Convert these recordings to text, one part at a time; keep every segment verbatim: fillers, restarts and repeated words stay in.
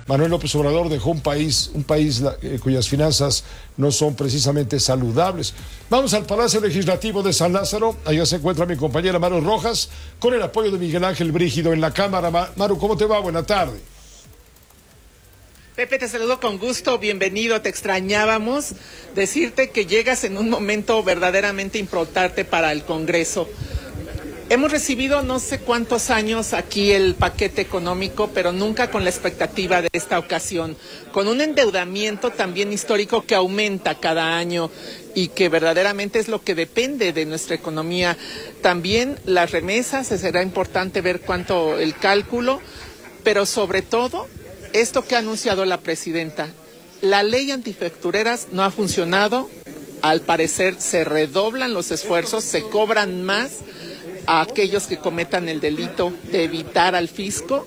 Manuel López Obrador dejó un país, un país eh, cuyas finanzas no son precisamente saludables. Vamos al Palacio Legislativo de San Lázaro. Allá se encuentra mi compañera Maru Rojas, con el apoyo de Miguel Ángel Brígido en la Cámara. Maru, ¿cómo te va? Buena tarde. Pepe, te saludo con gusto, bienvenido, te extrañábamos. Decirte que llegas en un momento verdaderamente importante para el Congreso. Hemos recibido no sé cuántos años aquí el paquete económico, pero nunca con la expectativa de esta ocasión, con un endeudamiento también histórico que aumenta cada año y que verdaderamente es lo que depende de nuestra economía. También las remesas, será importante ver cuánto el cálculo, pero sobre todo esto que ha anunciado la presidenta. La ley antifactureras no ha funcionado, al parecer se redoblan los esfuerzos, se cobran más a aquellos que cometan el delito de evitar al fisco.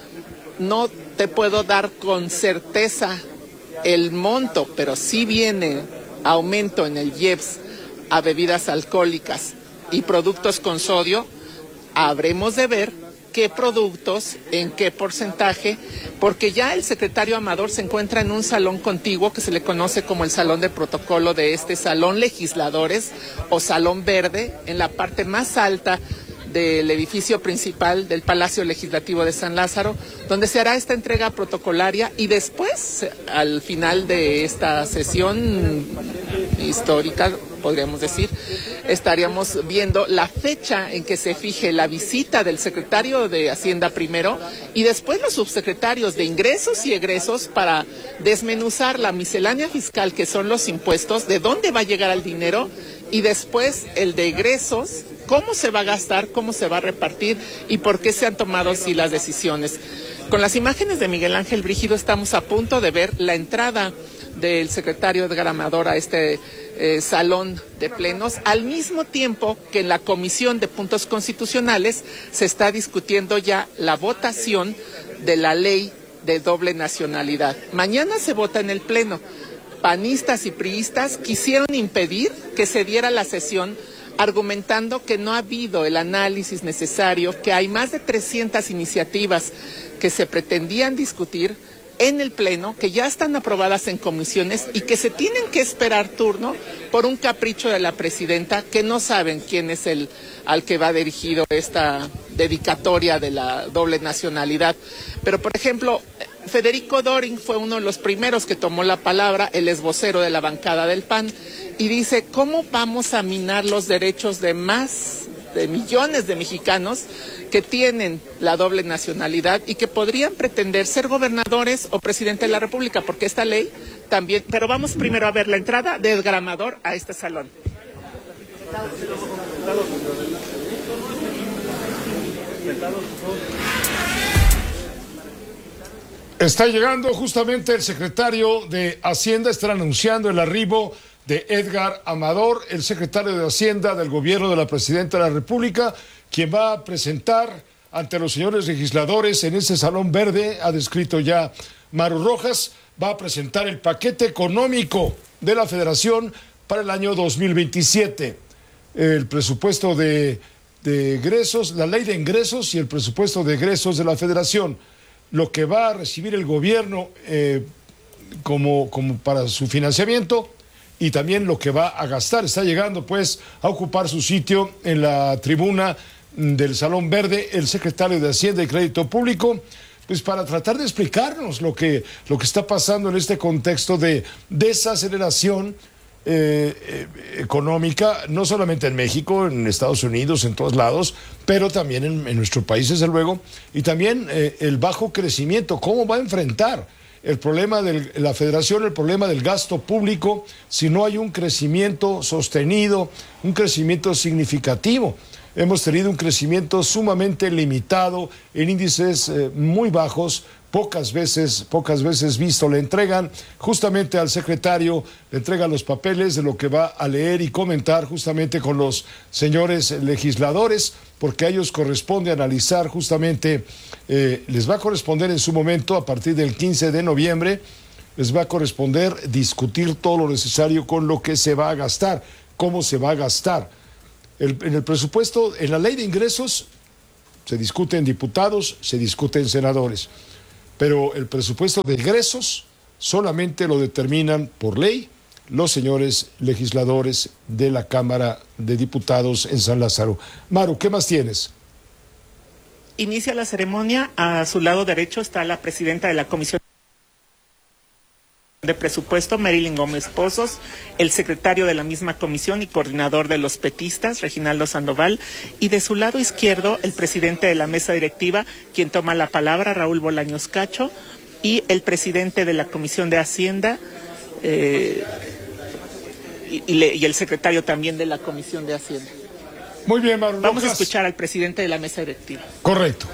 No te puedo dar con certeza el monto, pero sí viene aumento en el I E P S a bebidas alcohólicas y productos con sodio. Habremos de ver qué productos, en qué porcentaje, porque ya el secretario Amador se encuentra en un salón contiguo que se le conoce como el salón de protocolo de este salón legisladores o salón verde, en la parte más alta del edificio principal del Palacio Legislativo de San Lázaro, donde se hará esta entrega protocolaria y después, al final de esta sesión histórica, podríamos decir, estaríamos viendo la fecha en que se fije la visita del secretario de Hacienda primero y después los subsecretarios de Ingresos y Egresos para desmenuzar la miscelánea fiscal, que son los impuestos, de dónde va a llegar el dinero, y después el de egresos, cómo se va a gastar, cómo se va a repartir y por qué se han tomado así las decisiones. Con las imágenes de Miguel Ángel Brígido estamos a punto de ver la entrada del secretario Edgar Amador a este eh, salón de plenos, al mismo tiempo que en la Comisión de Puntos Constitucionales se está discutiendo ya la votación de la ley de doble nacionalidad. Mañana se vota en el Pleno. Panistas y priistas quisieron impedir que se diera la sesión, argumentando que no ha habido el análisis necesario, que hay más de trescientas iniciativas que se pretendían discutir en el Pleno, que ya están aprobadas en comisiones y que se tienen que esperar turno por un capricho de la presidenta, que no saben quién es el al que va dirigido esta dedicatoria de la doble nacionalidad. Pero, por ejemplo, Federico Doring fue uno de los primeros que tomó la palabra, el esvocero de la bancada del P A N, y dice, ¿cómo vamos a minar los derechos de más de millones de mexicanos que tienen la doble nacionalidad y que podrían pretender ser gobernadores o presidente de la República? Porque esta ley también... Pero vamos primero a ver la entrada de Edgar Amador a este salón. Está llegando justamente el secretario de Hacienda, está anunciando el arribo de Edgar Amador, el secretario de Hacienda del gobierno de la Presidenta de la República, quien va a presentar ante los señores legisladores en ese salón verde, ha descrito ya Maru Rojas, va a presentar el paquete económico de la Federación para el año dos mil veintisiete. El presupuesto de, de egresos, la ley de ingresos y el presupuesto de egresos de la Federación, lo que va a recibir el gobierno eh, como, como para su financiamiento y también lo que va a gastar. Está llegando pues a ocupar su sitio en la tribuna del Salón Verde el secretario de Hacienda y Crédito Público, pues para tratar de explicarnos lo que, lo que está pasando en este contexto de desaceleración eh, eh, económica, no solamente en México, en Estados Unidos, en todos lados, pero también en, en nuestro país, desde luego, y también eh, el bajo crecimiento. ¿Cómo va a enfrentar el problema de la Federación, el problema del gasto público, si no hay un crecimiento sostenido, un crecimiento significativo? Hemos tenido un crecimiento sumamente limitado en índices eh, muy bajos, pocas veces, pocas veces visto. Le entregan justamente al secretario, le entregan los papeles de lo que va a leer y comentar justamente con los señores legisladores, porque a ellos corresponde analizar justamente, eh, les va a corresponder en su momento, a partir del quince de noviembre, les va a corresponder discutir todo lo necesario con lo que se va a gastar, cómo se va a gastar. El, en el presupuesto, en la ley de ingresos, se discute en diputados, se discute en senadores. pero el presupuesto de egresos solamente lo determinan por ley los señores legisladores de la Cámara de Diputados en San Lázaro. Maru, ¿qué más tienes? Inicia la ceremonia. A su lado derecho está la presidenta de la Comisión de Presupuesto, Marilyn Gómez Pozos, el secretario de la misma comisión y coordinador de los petistas, Reginaldo Sandoval, y de su lado izquierdo, el presidente de la mesa directiva, quien toma la palabra, Raúl Bolaños Cacho, y el presidente de la Comisión de Hacienda, eh, y, y, le, y el secretario también de la Comisión de Hacienda. Muy bien, Maru. Vamos a escuchar al presidente de la mesa directiva. Correcto.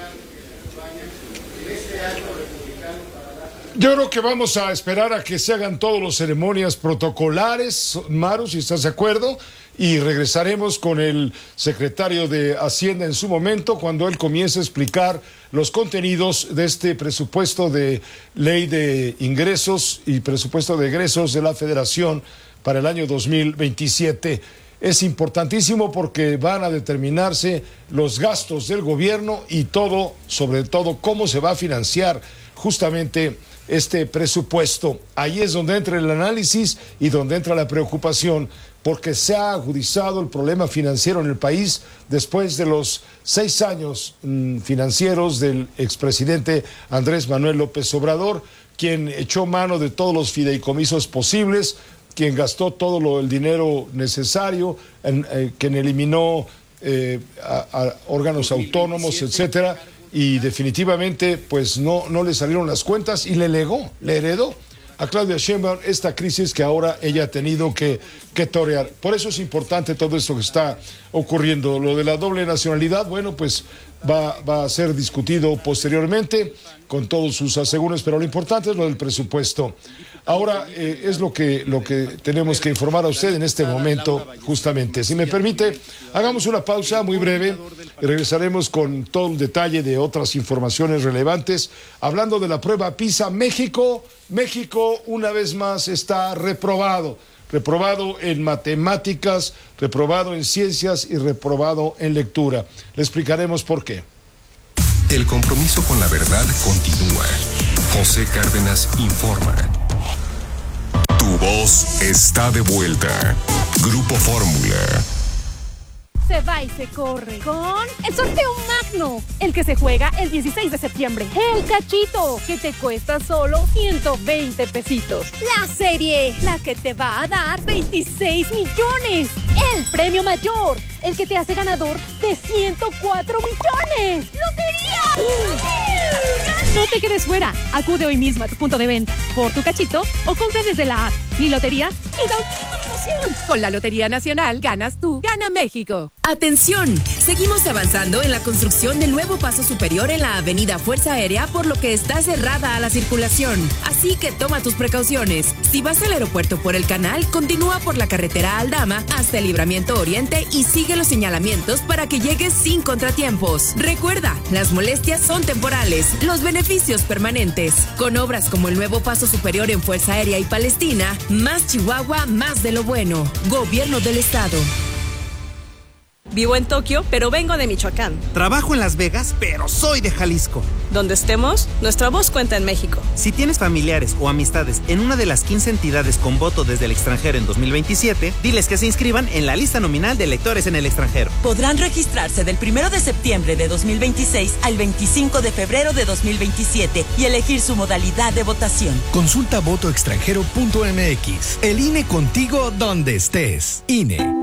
Yo creo que vamos a esperar a que se hagan todas las ceremonias protocolares, Maru, si estás de acuerdo, y regresaremos con el secretario de Hacienda en su momento, cuando él comience a explicar los contenidos de este presupuesto de ley de ingresos y presupuesto de egresos de la Federación para el año dos mil veintisiete. Es importantísimo porque van a determinarse los gastos del gobierno y todo, sobre todo, cómo se va a financiar justamente este presupuesto. Ahí es donde entra el análisis y donde entra la preocupación, porque se ha agudizado el problema financiero en el país después de los seis años mmm, financieros del expresidente Andrés Manuel López Obrador, quien echó mano de todos los fideicomisos posibles, quien gastó todo lo, el dinero necesario, en, eh, quien eliminó eh, a, a órganos autónomos, etcétera, y definitivamente pues no, no le salieron las cuentas y le legó, le heredó a Claudia Sheinbaum esta crisis que ahora ella ha tenido que, que torear. Por eso es importante todo esto que está ocurriendo. Lo de la doble nacionalidad, bueno, pues va, va a ser discutido posteriormente con todos sus asegúnes, pero lo importante es lo del presupuesto. Ahora eh, es lo que, lo que tenemos que informar a usted en este momento, justamente. Si me permite, hagamos una pausa muy breve y regresaremos con todo el detalle de otras informaciones relevantes. Hablando de la prueba PISA, México, México una vez más está reprobado. Reprobado en matemáticas, reprobado en ciencias y reprobado en lectura. Le explicaremos por qué. El compromiso con la verdad continúa. José Cárdenas informa. Tu voz está de vuelta. Grupo Fórmula. Se va y se corre con el sorteo magno, el que se juega el dieciséis de septiembre. El cachito, que te cuesta solo ciento veinte pesitos. La serie, la que te va a dar veintiséis millones. El premio mayor, el que te hace ganador de ciento cuatro millones. ¡Lotería! No te quedes fuera. Acude hoy mismo a tu punto de venta por tu cachito o compra desde la app. Mi lotería y da una promoción. Con la Lotería Nacional ganas tú, gana México. ¡Atención! Seguimos avanzando en la construcción del nuevo paso superior en la avenida Fuerza Aérea, por lo que está cerrada a la circulación. Así que toma tus precauciones. Si vas al aeropuerto por el canal, continúa por la carretera Aldama hasta el Libramiento Oriente y sigue los señalamientos para que llegues sin contratiempos. Recuerda, las molestias son temporales, los beneficios permanentes. Con obras como el nuevo paso superior en Fuerza Aérea y Palestina, más Chihuahua, más de lo bueno. Gobierno del Estado. Vivo en Tokio, pero vengo de Michoacán. Trabajo en Las Vegas, pero soy de Jalisco. Donde estemos, nuestra voz cuenta en México. Si tienes familiares o amistades en una de las quince entidades con voto desde el extranjero en dos mil veintisiete, diles que se inscriban en la lista nominal de electores en el extranjero. Podrán registrarse del primero de septiembre de dos mil veintiséis al veinticinco de febrero de dos mil veintisiete y elegir su modalidad de votación. Consulta voto extranjero punto m x. El I N E contigo donde estés. I N E.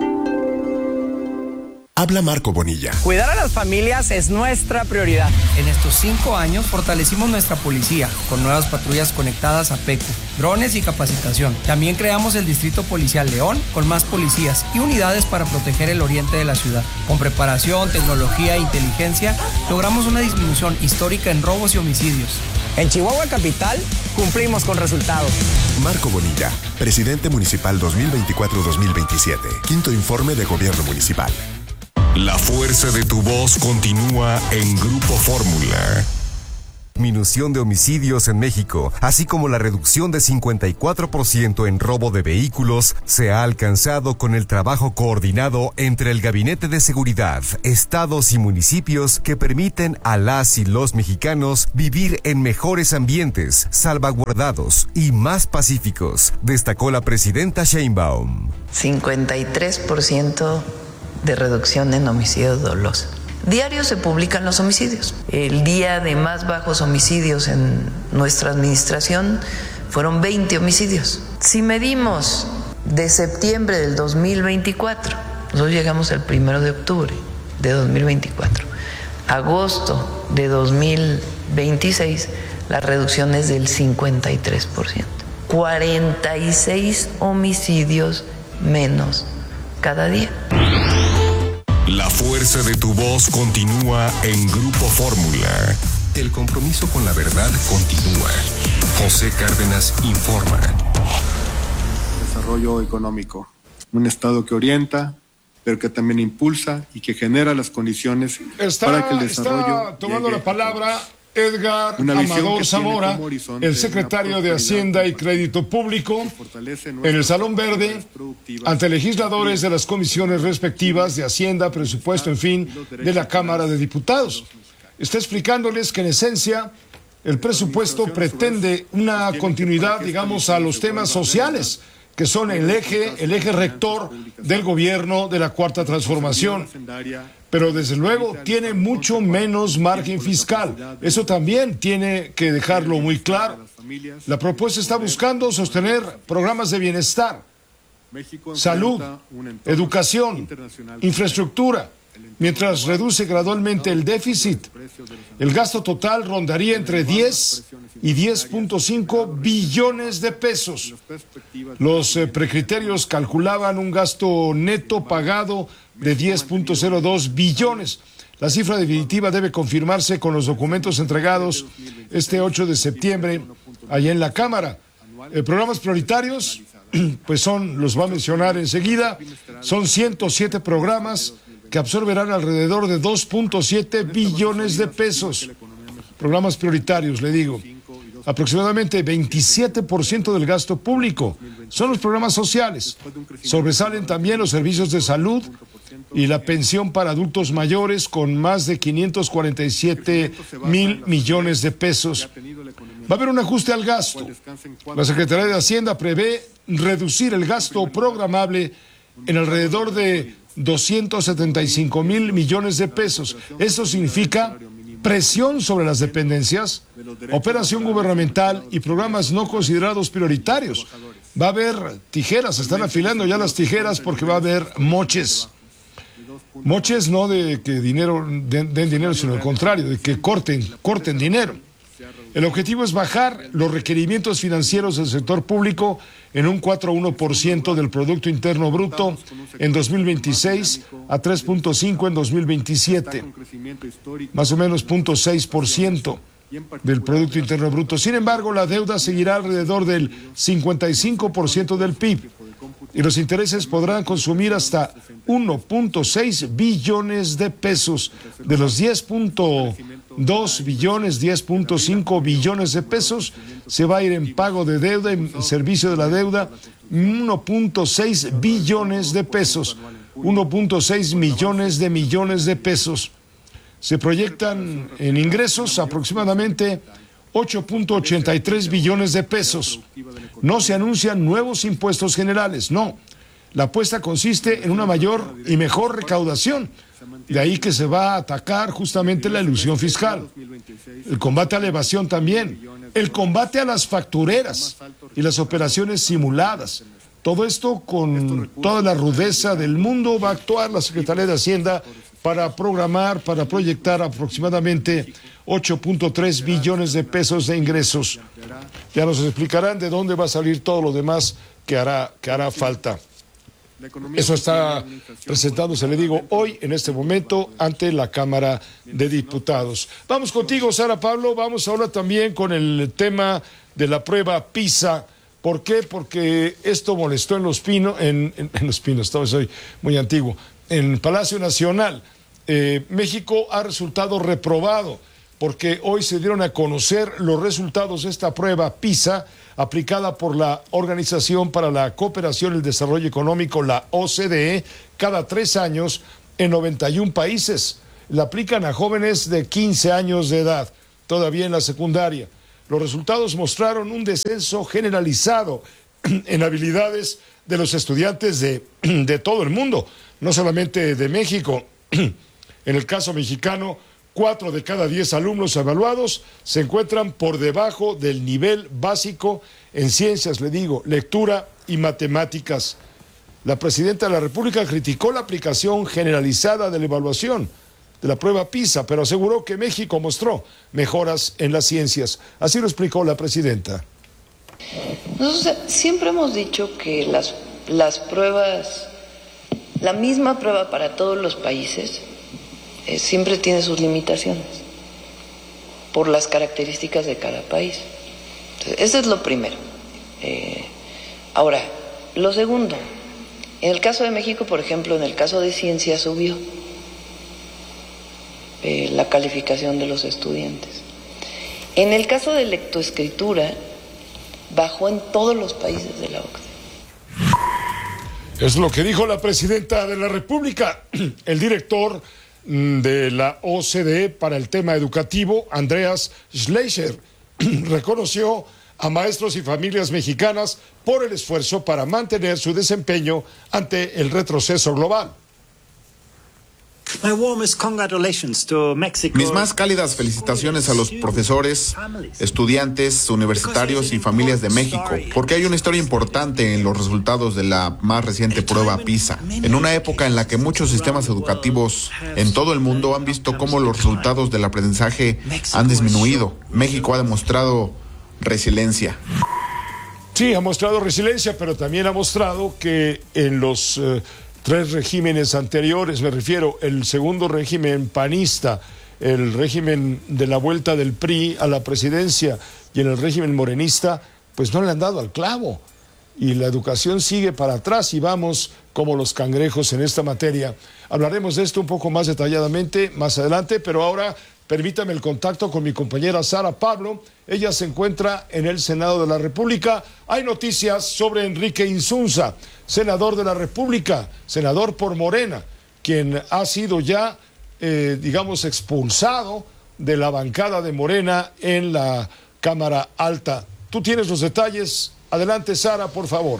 Habla Marco Bonilla. Cuidar a las familias es nuestra prioridad. En estos cinco años fortalecimos nuestra policía con nuevas patrullas conectadas a PECU, drones y capacitación. También creamos el Distrito Policial León con más policías y unidades para proteger el oriente de la ciudad. Con preparación, tecnología e inteligencia, logramos una disminución histórica en robos y homicidios. En Chihuahua Capital, cumplimos con resultados. Marco Bonilla, presidente municipal dos mil veinticuatro a dos mil veintisiete. Quinto informe de gobierno municipal. La fuerza de tu voz continúa en Grupo Fórmula. disminución de homicidios en México, así como la reducción de cincuenta y cuatro por ciento en robo de vehículos, se ha alcanzado con el trabajo coordinado entre el Gabinete de Seguridad, estados y municipios que permiten a las y los mexicanos vivir en mejores ambientes, salvaguardados y más pacíficos, destacó la presidenta Sheinbaum. cincuenta y tres por ciento de reducción en homicidios dolosos. Diario se publican los homicidios. El día de más bajos homicidios en nuestra administración fueron veinte homicidios. Si medimos de septiembre del dos mil veinticuatro, nosotros llegamos el primero de octubre de dos mil veinticuatro, agosto de dos mil veintiséis, la reducción es del cincuenta y tres por ciento. cuarenta y seis homicidios menos cada día. La fuerza de tu voz continúa en Grupo Fórmula. El compromiso con la verdad continúa. José Cárdenas informa. Desarrollo económico. Un Estado que orienta, pero que también impulsa y que genera las condiciones está, para que el desarrollo está tomando la palabra Edgar Amador Zamora, el secretario de Hacienda y Crédito Público, en el Salón Verde, ante legisladores de las comisiones respectivas de Hacienda, Presupuesto, en fin, de la Cámara de Diputados. Está explicándoles que en esencia el presupuesto pretende una continuidad, digamos, a los temas sociales, que son el eje, el eje rector del gobierno de la Cuarta Transformación. Pero desde luego tiene mucho menos margen fiscal. Eso también tiene que dejarlo muy claro. La propuesta está buscando sostener programas de bienestar, salud, educación, infraestructura, mientras reduce gradualmente el déficit. El gasto total rondaría entre diez y diez punto cinco billones de pesos. Los eh, precriterios calculaban un gasto neto pagado de diez punto cero dos billones. La cifra definitiva debe confirmarse con los documentos entregados este ocho de septiembre allá en la Cámara. Eh, programas prioritarios, pues son, los va a mencionar enseguida, son ciento siete programas que absorberán alrededor de dos punto siete billones de pesos. Programas prioritarios, le digo. Aproximadamente veintisiete por ciento del gasto público son los programas sociales. Sobresalen también los servicios de salud y la pensión para adultos mayores con más de quinientos cuarenta y siete mil millones de pesos. Va a haber un ajuste al gasto. La Secretaría de Hacienda prevé reducir el gasto programable en alrededor de doscientos setenta y cinco mil millones de pesos. Esto significa presión sobre las dependencias, operación gubernamental y programas no considerados prioritarios. Va a haber tijeras, se están afilando ya las tijeras porque va a haber moches. Moches no de que dinero den, den dinero, sino al contrario, de que corten, corten dinero. El objetivo es bajar los requerimientos financieros del sector público en un cuatro coma uno por ciento del Producto Interno Bruto en dos mil veintiséis a tres punto cinco por ciento en dos mil veintisiete, más o menos cero punto seis por ciento del Producto Interno Bruto. Sin embargo, la deuda seguirá alrededor del cincuenta y cinco por ciento del P I B y los intereses podrán consumir hasta uno punto seis billones de pesos. De los diez punto dos billones, diez punto cinco billones de pesos se va a ir en pago de deuda, en servicio de la deuda, uno punto seis billones de pesos, uno punto seis millones de millones de pesos. Se proyectan en ingresos aproximadamente ocho punto ochenta y tres billones de pesos. No se anuncian nuevos impuestos generales, no. La apuesta consiste en una mayor y mejor recaudación. De ahí que se va a atacar justamente la elusión fiscal. El combate a la evasión también. El combate a las factureras y las operaciones simuladas. Todo esto con toda la rudeza del mundo va a actuar la Secretaría de Hacienda para programar, para proyectar aproximadamente ocho punto tres billones de pesos de ingresos. Ya nos explicarán de dónde va a salir todo lo demás que hará, que hará falta. Eso está presentándose, le digo, hoy, en este momento, ante la Cámara de Diputados. Vamos contigo, Sara Pablo. Vamos ahora también con el tema de la prueba PISA. ¿Por qué? Porque esto molestó en Los Pinos, en, en, en Los Pinos, soy muy antiguo, en Palacio Nacional. Eh, México ha resultado reprobado porque hoy se dieron a conocer los resultados de esta prueba PISA aplicada por la Organización para la Cooperación y el Desarrollo Económico, la O C D E, cada tres años en noventa y un países. La aplican a jóvenes de quince años de edad, todavía en la secundaria. Los resultados mostraron un descenso generalizado en habilidades de los estudiantes de, de todo el mundo, no solamente de México. En el caso mexicano, cuatro de cada diez alumnos evaluados se encuentran por debajo del nivel básico en ciencias, le digo, lectura y matemáticas. La presidenta de la República criticó la aplicación generalizada de la evaluación de la prueba PISA, pero aseguró que México mostró mejoras en las ciencias. Así lo explicó la presidenta. Nosotros siempre hemos dicho que las, las pruebas, la misma prueba para todos los países, eh, siempre tiene sus limitaciones por las características de cada país. Entonces, eso es lo primero. Eh, ahora, lo segundo, en el caso de México, por ejemplo, en el caso de ciencia subió eh, la calificación de los estudiantes. En el caso de lectoescritura, bajó en todos los países de la O C D E. Es lo que dijo la presidenta de la República. El director de la O C D E para el tema educativo, Andreas Schleicher, reconoció a maestros y familias mexicanas por el esfuerzo para mantener su desempeño ante el retroceso global. Mis más cálidas felicitaciones a los profesores, estudiantes, universitarios y familias de México, porque hay una historia importante en los resultados de la más reciente prueba PISA. En una época en la que muchos sistemas educativos en todo el mundo han visto cómo los resultados del aprendizaje han disminuido, México ha demostrado resiliencia. Sí, ha mostrado resiliencia, pero también ha mostrado que en los eh, tres regímenes anteriores, me refiero, el segundo régimen panista, el régimen de la vuelta del P R I a la presidencia y en el régimen morenista, pues no le han dado al clavo. Y la educación sigue para atrás y vamos como los cangrejos en esta materia. Hablaremos de esto un poco más detalladamente más adelante, pero ahora permítame el contacto con mi compañera Sara Pablo. Ella se encuentra en el Senado de la República. Hay noticias sobre Enrique Insunza, senador de la República, senador por Morena, quien ha sido ya, eh, digamos, expulsado de la bancada de Morena en la Cámara Alta. Tú tienes los detalles. Adelante, Sara, por favor.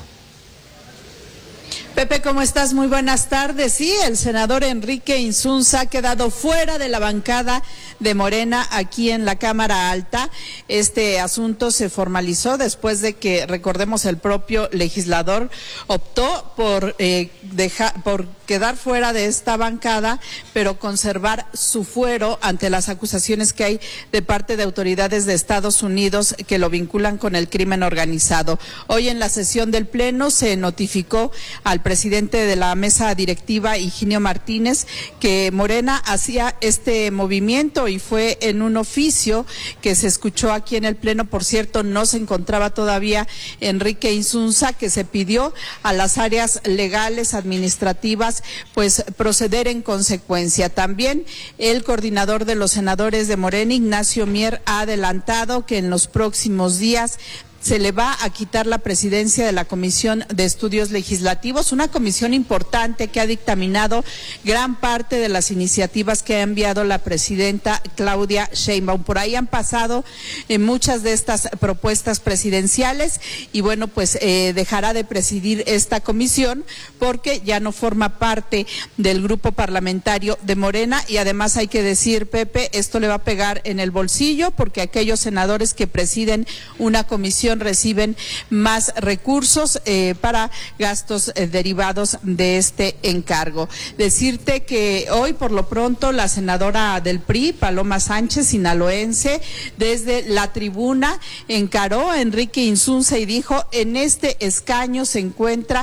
Pepe, ¿cómo estás? Muy buenas tardes. Sí, el senador Enrique Insunza ha quedado fuera de la bancada de Morena aquí en la Cámara Alta. Este asunto se formalizó después de que, recordemos, el propio legislador optó por, eh, dejar, por quedar fuera de esta bancada, pero conservar su fuero ante las acusaciones que hay de parte de autoridades de Estados Unidos que lo vinculan con el crimen organizado. Hoy en la sesión del Pleno se notificó al presidente de la mesa directiva, Higinio Martínez, que Morena hacía este movimiento y fue en un oficio que se escuchó aquí en el Pleno. Por cierto, no se encontraba todavía Enrique Insunza, que se pidió a las áreas legales, administrativas, pues proceder en consecuencia. También el coordinador de los senadores de Morena, Ignacio Mier, ha adelantado que en los próximos días se le va a quitar la presidencia de la Comisión de Estudios Legislativos, una comisión importante que ha dictaminado gran parte de las iniciativas que ha enviado la presidenta Claudia Sheinbaum. Por ahí han pasado eh, muchas de estas propuestas presidenciales y bueno, pues eh, dejará de presidir esta comisión porque ya no forma parte del grupo parlamentario de Morena y además hay que decir, Pepe, esto le va a pegar en el bolsillo porque aquellos senadores que presiden una comisión reciben más recursos eh, para gastos eh, derivados de este encargo. Decirte que hoy por lo pronto la senadora del P R I, Paloma Sánchez, sinaloense, desde la tribuna encaró a Enrique Insunza y dijo: en este escaño se encuentra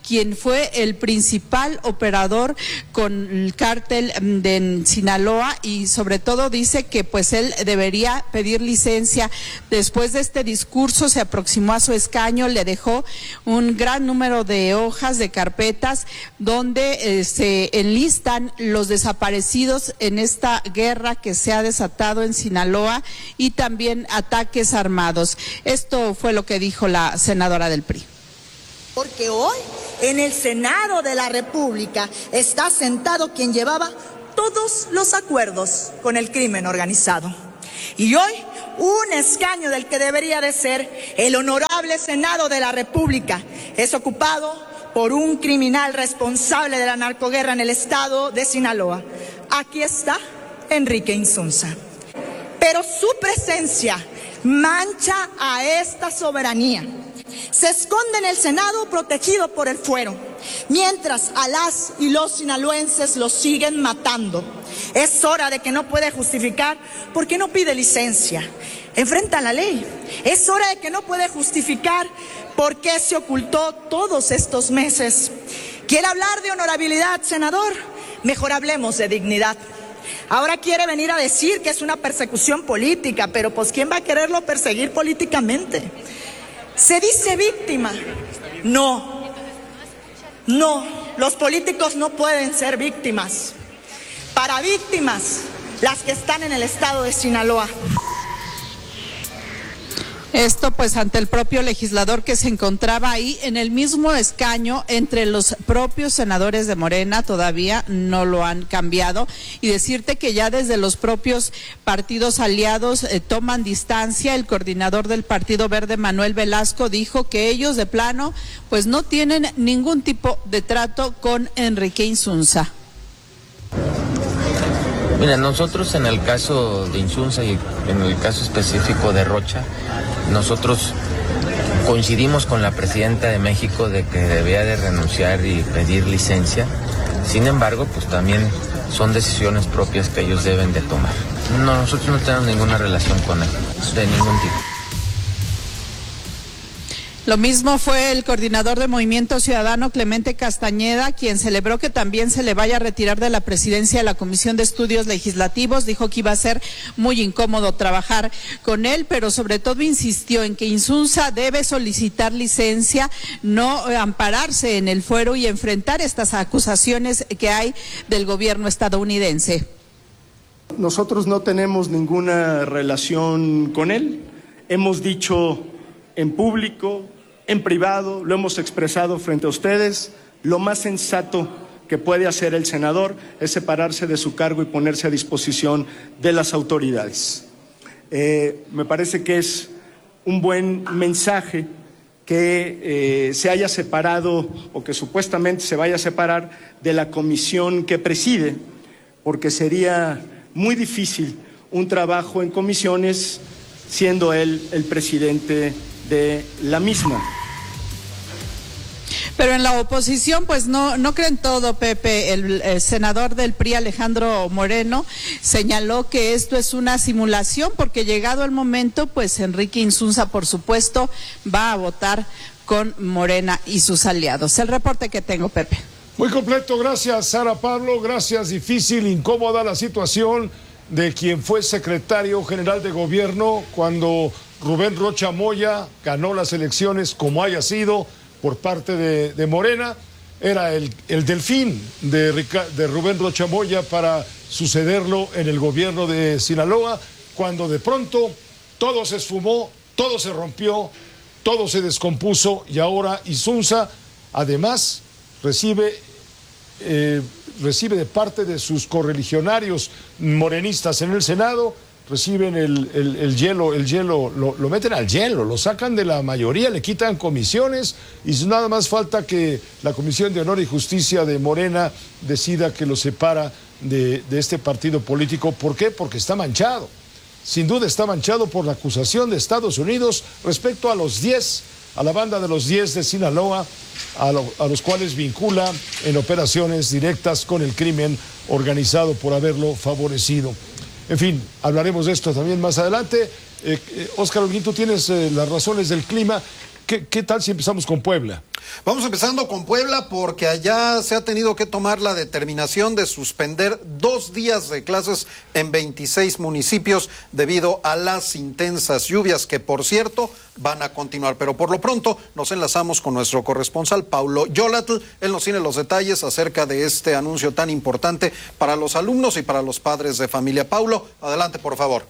quien fue el principal operador con el cártel de Sinaloa, y sobre todo dice que pues él debería pedir licencia. Después de este discurso se aproximó a su escaño, le dejó un gran número de hojas, de carpetas, donde eh, se enlistan los desaparecidos en esta guerra que se ha desatado en Sinaloa y también ataques armados. Esto fue lo que dijo la senadora del P R I. Porque hoy en el Senado de la República está sentado quien llevaba todos los acuerdos con el crimen organizado. Y hoy un escaño del que debería de ser el honorable Senado de la República es ocupado por un criminal responsable de la narcoguerra en el estado de Sinaloa. Aquí está Enrique Insunza. Pero su presencia mancha a esta soberanía. Se esconde en el Senado protegido por el fuero, mientras a las y los sinaloenses lo siguen matando. Es hora de que no puede justificar porque no pide licencia. Enfrenta la ley. Es hora de que no puede justificar por qué se ocultó todos estos meses. ¿Quiere hablar de honorabilidad, senador? Mejor hablemos de dignidad. Ahora quiere venir a decir que es una persecución política, pero pues ¿quién va a quererlo perseguir políticamente? Se dice víctima. No, no, los políticos no pueden ser víctimas. Para víctimas, las que están en el estado de Sinaloa. Esto pues ante el propio legislador que se encontraba ahí en el mismo escaño entre los propios senadores de Morena, todavía no lo han cambiado, y decirte que ya desde los propios partidos aliados eh, toman distancia. El coordinador del Partido Verde, Manuel Velasco, dijo que ellos de plano pues no tienen ningún tipo de trato con Enrique Insunza. Mira, nosotros en el caso de Insunza y en el caso específico de Rocha, nosotros coincidimos con la presidenta de México de que debía de renunciar y pedir licencia. Sin embargo, pues también son decisiones propias que ellos deben de tomar. No, nosotros no tenemos ninguna relación con él, de ningún tipo. Lo mismo fue el coordinador de Movimiento Ciudadano, Clemente Castañeda, quien celebró que también se le vaya a retirar de la presidencia de la Comisión de Estudios Legislativos. Dijo que iba a ser muy incómodo trabajar con él, pero sobre todo insistió en que Insunza debe solicitar licencia, no ampararse en el fuero y enfrentar estas acusaciones que hay del gobierno estadounidense. Nosotros no tenemos ninguna relación con él. Hemos dicho en público, en privado, lo hemos expresado frente a ustedes, lo más sensato que puede hacer el senador es separarse de su cargo y ponerse a disposición de las autoridades. Eh, me parece que es un buen mensaje que eh, se haya separado o que supuestamente se vaya a separar de la comisión que preside, porque sería muy difícil un trabajo en comisiones siendo él el presidente de la misma. Pero en la oposición pues no no creen todo, Pepe. El, el senador del P R I, Alejandro Moreno, señaló que esto es una simulación porque llegado el momento pues Enrique Insunza por supuesto va a votar con Morena y sus aliados. El reporte que tengo, Pepe. Muy completo, gracias Sara Pablo, gracias. Difícil, incómoda la situación de quien fue secretario general de gobierno cuando Rubén Rocha Moya ganó las elecciones, como haya sido, por parte de, de Morena. Era el, el delfín de, de Rubén Rocha Moya para sucederlo en el gobierno de Sinaloa, cuando de pronto todo se esfumó, todo se rompió, todo se descompuso, y ahora Insunza además recibe, eh, recibe de parte de sus correligionarios morenistas en el Senado, reciben el, el, el hielo, el hielo, lo, lo meten al hielo, lo sacan de la mayoría, le quitan comisiones, y nada más falta que la Comisión de Honor y Justicia de Morena decida que lo separa de, de este partido político. ¿Por qué? Porque está manchado. Sin duda está manchado por la acusación de Estados Unidos respecto a los diez, a la banda de los diez de Sinaloa, a, lo, a los cuales vincula en operaciones directas con el crimen organizado por haberlo favorecido. En fin, hablaremos de esto también más adelante. Eh, eh, Óscar Holguín, tú tienes eh, las razones del clima. ¿qué, qué tal si empezamos con Puebla? Vamos empezando con Puebla porque allá se ha tenido que tomar la determinación de suspender dos días de clases en veintiséis municipios debido a las intensas lluvias que, por cierto, van a continuar. Pero por lo pronto nos enlazamos con nuestro corresponsal Paulo Yolatl. Él nos tiene los detalles acerca de este anuncio tan importante para los alumnos y para los padres de familia. Paulo, adelante, por favor.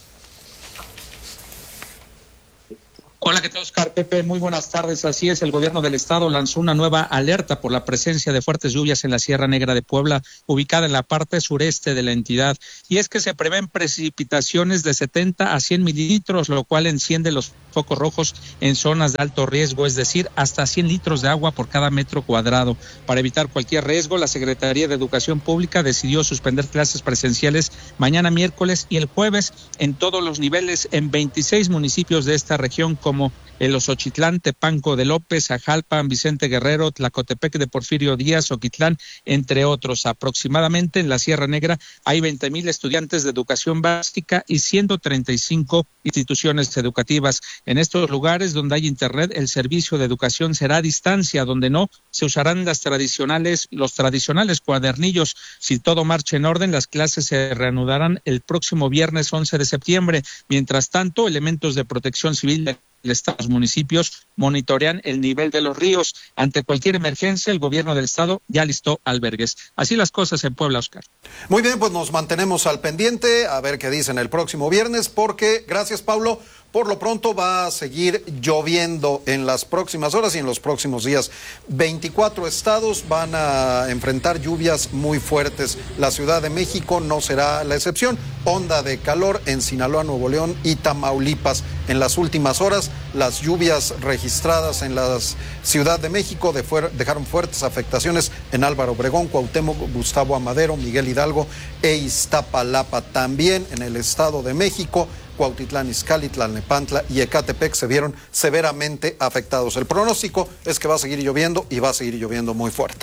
Hola, ¿qué tal, Oscar? Pepe, muy buenas tardes. Así es, el gobierno del estado lanzó una nueva alerta por la presencia de fuertes lluvias en la Sierra Negra de Puebla, ubicada en la parte sureste de la entidad. Y es que se prevén precipitaciones de setenta a cien mililitros, lo cual enciende los focos rojos en zonas de alto riesgo, es decir, hasta cien litros de agua por cada metro cuadrado. Para evitar cualquier riesgo, la Secretaría de Educación Pública decidió suspender clases presenciales mañana miércoles y el jueves en todos los niveles en veintiséis municipios de esta región, como el Osochitlán, Tepanco de López, Ajalpan, Vicente Guerrero, Tlacotepec de Porfirio Díaz, Oquitlán, entre otros. Aproximadamente en la Sierra Negra hay veinte mil estudiantes de educación básica y ciento treinta y cinco instituciones educativas. En estos lugares donde hay internet, el servicio de educación será a distancia, donde no se usarán las tradicionales, los tradicionales cuadernillos. Si todo marcha en orden, las clases se reanudarán el próximo viernes once de septiembre. Mientras tanto, elementos de protección civil de los municipios monitorean el nivel de los ríos. Ante cualquier emergencia, el gobierno del estado ya listó albergues. Así las cosas en Puebla, Oscar. Muy bien, pues nos mantenemos al pendiente a ver qué dicen el próximo viernes, porque, gracias, Pablo, por lo pronto va a seguir lloviendo en las próximas horas y en los próximos días. veinticuatro estados van a enfrentar lluvias muy fuertes. La Ciudad de México no será la excepción. Onda de calor en Sinaloa, Nuevo León y Tamaulipas. En las últimas horas, las lluvias registradas en la Ciudad de México de fuer- dejaron fuertes afectaciones en Álvaro Obregón, Cuauhtémoc, Gustavo Amadero, Miguel Hidalgo e Iztapalapa. También en el Estado de México, Cuautitlán Izcalli, Tlalnepantla y Ecatepec se vieron severamente afectados. El pronóstico es que va a seguir lloviendo y va a seguir lloviendo muy fuerte.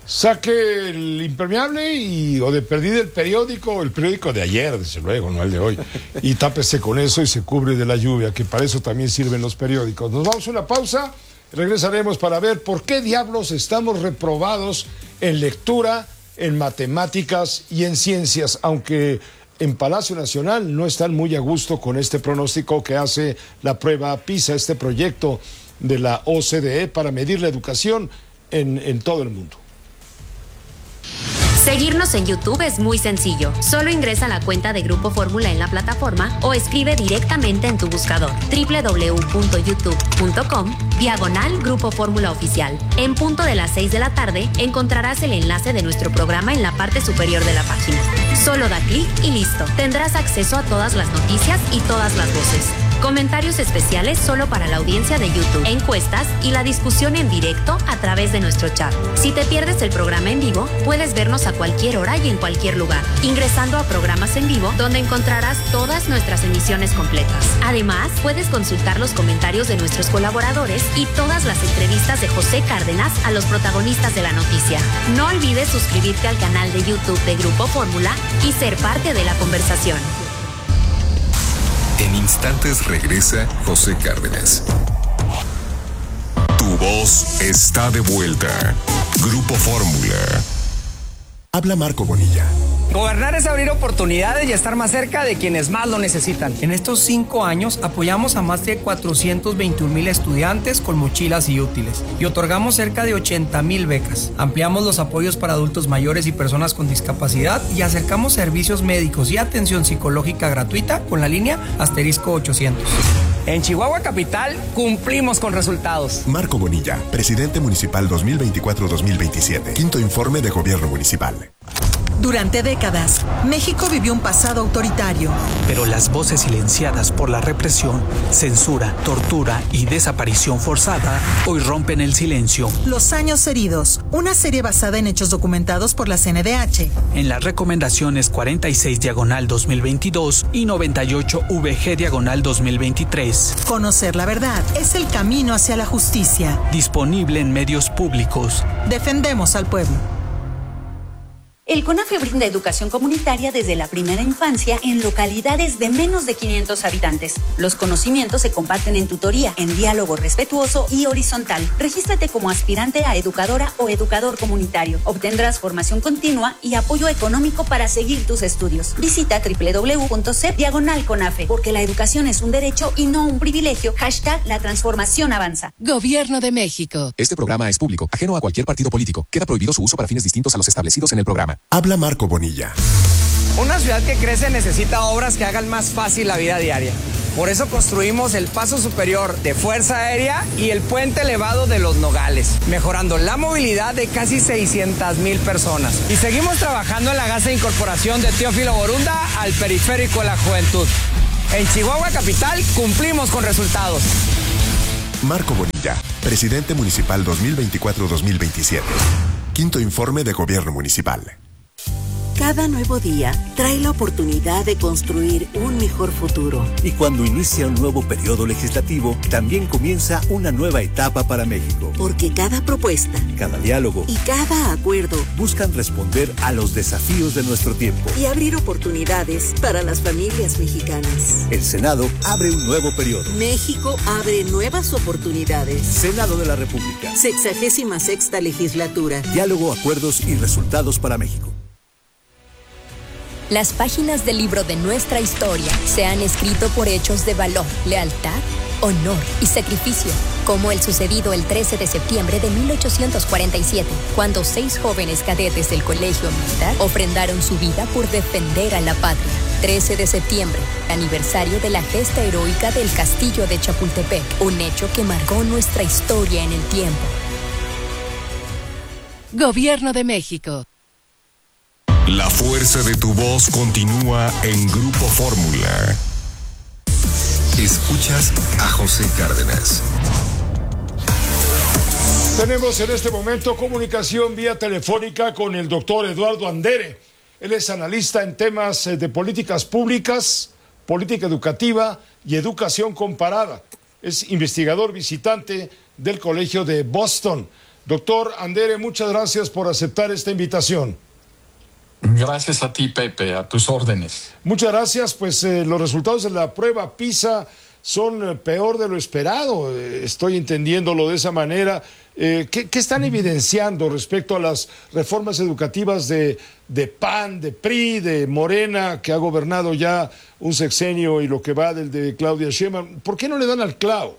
Saque el impermeable y o de perdida el periódico, el periódico de ayer, desde luego, no el de hoy, y tápese con eso y se cubre de la lluvia, que para eso también sirven los periódicos. Nos vamos a una pausa, regresaremos para ver por qué diablos estamos reprobados en lectura, en matemáticas y en ciencias, aunque en Palacio Nacional no están muy a gusto con este pronóstico que hace la prueba PISA, este proyecto de la O C D E para medir la educación en, en todo el mundo. Seguirnos en YouTube es muy sencillo. Solo ingresa a la cuenta de Grupo Fórmula en la plataforma o escribe directamente en tu buscador doble u doble u doble u punto youtube punto com diagonal Grupo Fórmula Oficial. En punto de las seis de la tarde encontrarás el enlace de nuestro programa en la parte superior de la página. Solo da clic y listo. Tendrás acceso a todas las noticias y todas las voces. Comentarios especiales solo para la audiencia de YouTube, encuestas y la discusión en directo a través de nuestro chat. Si te pierdes el programa en vivo, puedes vernos a cualquier hora y en cualquier lugar, ingresando a programas en vivo donde encontrarás todas nuestras emisiones completas. Además, puedes consultar los comentarios de nuestros colaboradores y todas las entrevistas de José Cárdenas a los protagonistas de la noticia. No olvides suscribirte al canal de YouTube de Grupo Fórmula y ser parte de la conversación. En instantes regresa José Cárdenas. Tu voz está de vuelta. Grupo Fórmula. Habla Marco Bonilla. Gobernar es abrir oportunidades y estar más cerca de quienes más lo necesitan. En estos cinco años apoyamos a más de cuatrocientos veintiún mil estudiantes con mochilas y útiles y otorgamos cerca de ochenta mil becas. Ampliamos los apoyos para adultos mayores y personas con discapacidad y acercamos servicios médicos y atención psicológica gratuita con la línea asterisco ochocientos. En Chihuahua Capital cumplimos con resultados. Marco Bonilla, presidente municipal dos mil veinticuatro a dos mil veintisiete. Quinto informe de gobierno municipal. Durante décadas, México vivió un pasado autoritario. Pero las voces silenciadas por la represión, censura, tortura y desaparición forzada hoy rompen el silencio. Los años heridos, una serie basada en hechos documentados por la C N D H. En las recomendaciones cuarenta y seis diagonal dos mil veintidós y noventa y ocho V G diagonal dos mil veintitrés. Conocer la verdad es el camino hacia la justicia. Disponible en medios públicos. Defendemos al pueblo. El CONAFE brinda educación comunitaria desde la primera infancia en localidades de menos de quinientos habitantes. Los conocimientos se comparten en tutoría, en diálogo respetuoso y horizontal. Regístrate como aspirante a educadora o educador comunitario. Obtendrás formación continua y apoyo económico para seguir tus estudios. Visita doble u doble u doble u punto c diagonal CONAFE, porque la educación es un derecho y no un privilegio. Hashtag la transformación avanza. Gobierno de México. Este programa es público, ajeno a cualquier partido político. Queda prohibido su uso para fines distintos a los establecidos en el programa. Habla Marco Bonilla. Una ciudad que crece necesita obras que hagan más fácil la vida diaria. Por eso construimos el paso superior de Fuerza Aérea y el puente elevado de Los Nogales, mejorando la movilidad de casi seiscientas mil personas. Y seguimos trabajando en la gas de incorporación de Teófilo Borunda al periférico de la juventud. En Chihuahua Capital cumplimos con resultados. Marco Bonilla, presidente municipal dos mil veinticuatro a dos mil veintisiete. Quinto informe de Gobierno Municipal. Cada nuevo día trae la oportunidad de construir un mejor futuro. Y cuando inicia un nuevo periodo legislativo, también comienza una nueva etapa para México. Porque cada propuesta, cada diálogo y cada acuerdo buscan responder a los desafíos de nuestro tiempo y abrir oportunidades para las familias mexicanas. El Senado abre un nuevo periodo. México abre nuevas oportunidades. Senado de la República. Sexagésima sexta legislatura. Diálogo, acuerdos y resultados para México. Las páginas del libro de nuestra historia se han escrito por hechos de valor, lealtad, honor y sacrificio, como el sucedido el trece de septiembre de mil ochocientos cuarenta y siete, cuando seis jóvenes cadetes del Colegio Militar ofrendaron su vida por defender a la patria. trece de septiembre, aniversario de la gesta heroica del Castillo de Chapultepec, un hecho que marcó nuestra historia en el tiempo. Gobierno de México. La fuerza de tu voz continúa en Grupo Fórmula. Escuchas a José Cárdenas. Tenemos en este momento comunicación vía telefónica con el doctor Eduardo Andere. Él es analista en temas de políticas públicas, política educativa y educación comparada. Es investigador visitante del Colegio de Boston. Doctor Andere, muchas gracias por aceptar esta invitación. Gracias a ti, Pepe, a tus órdenes. Muchas gracias. Pues eh, los resultados de la prueba PISA son eh, peor de lo esperado. Eh, estoy entendiéndolo de esa manera. Eh, ¿qué, ¿Qué están evidenciando respecto a las reformas educativas de, de P A N, de P R I, de Morena, que ha gobernado ya un sexenio y lo que va del de Claudia Sheinbaum? ¿Por qué no le dan al clavo?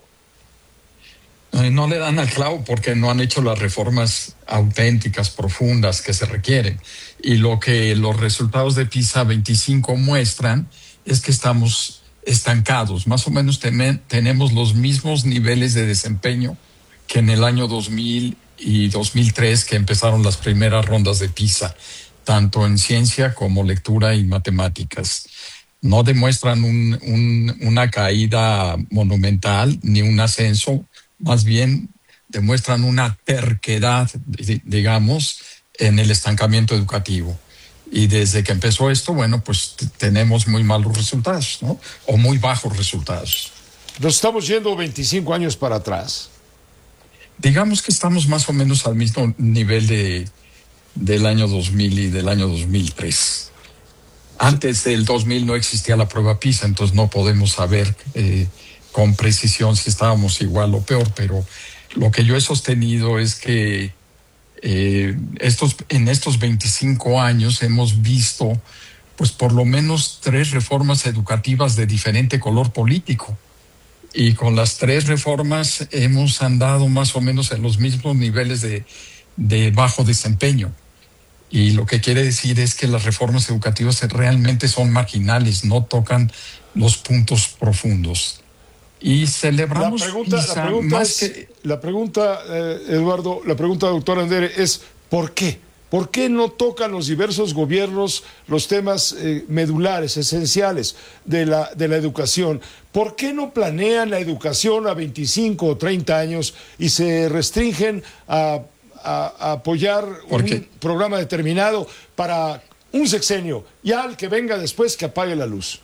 No le dan al clavo porque no han hecho las reformas auténticas, profundas que se requieren. Y lo que los resultados de PISA veinticinco muestran es que estamos estancados. Más o menos temen, tenemos los mismos niveles de desempeño que en el año dos mil y dos mil tres, que empezaron las primeras rondas de PISA, tanto en ciencia como lectura y matemáticas. No demuestran un, un, una caída monumental ni un ascenso. Más bien demuestran una terquedad, digamos, en el estancamiento educativo. Y desde que empezó esto, bueno, pues t- tenemos muy malos resultados, ¿no? O muy bajos resultados. Nos estamos yendo veinticinco años para atrás. Digamos que estamos más o menos al mismo nivel de, del año dos mil y del año dos mil tres. Antes del dos mil no existía la prueba PISA, entonces no podemos saber eh, con precisión si estábamos igual o peor, pero lo que yo he sostenido es que eh, estos, en estos veinticinco años hemos visto pues por lo menos tres reformas educativas de diferente color político, y con las tres reformas hemos andado más o menos en los mismos niveles de, de bajo desempeño. Y lo que quiere decir es que las reformas educativas realmente son marginales, no tocan los puntos profundos. Y celebramos la pregunta, PISA la pregunta más es, que... La pregunta, eh, Eduardo, la pregunta, doctor Andere, es ¿por qué? ¿Por qué no tocan los diversos gobiernos los temas eh, medulares, esenciales de la, de la educación? ¿Por qué no planean la educación a veinticinco o treinta años y se restringen a, a, a apoyar un programa determinado para un sexenio, y al que venga después que apague la luz?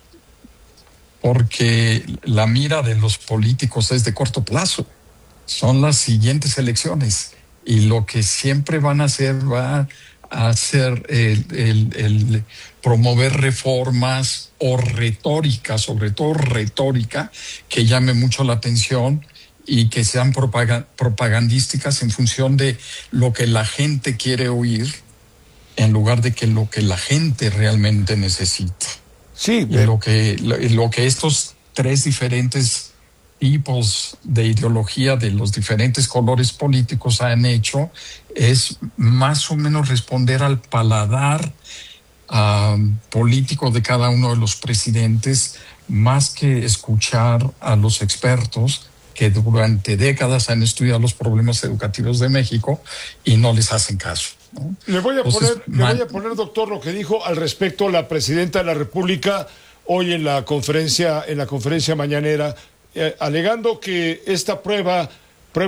Porque la mira de los políticos es de corto plazo. Son las siguientes elecciones. Y lo que siempre van a hacer va a hacer el, el, el promover reformas o retórica, sobre todo retórica, que llame mucho la atención y que sean propagandísticas en función de lo que la gente quiere oír, en lugar de que lo que la gente realmente necesita. Sí, y lo que, lo, lo que estos tres diferentes tipos de ideología de los diferentes colores políticos han hecho es más o menos responder al paladar uh, político de cada uno de los presidentes, más que escuchar a los expertos que durante décadas han estudiado los problemas educativos de México y no les hacen caso, ¿no? Le voy a Entonces, poner, le man... voy a poner, doctor, lo que dijo al respecto la presidenta de la República hoy en la conferencia, en la conferencia mañanera, eh, alegando que esta prueba